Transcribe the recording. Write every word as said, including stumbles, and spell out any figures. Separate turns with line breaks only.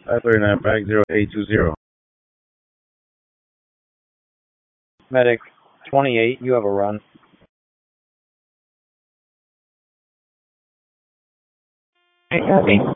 five three nine five zero eight two zero.
Medic twenty-eight, you have a run.
Hey, copy.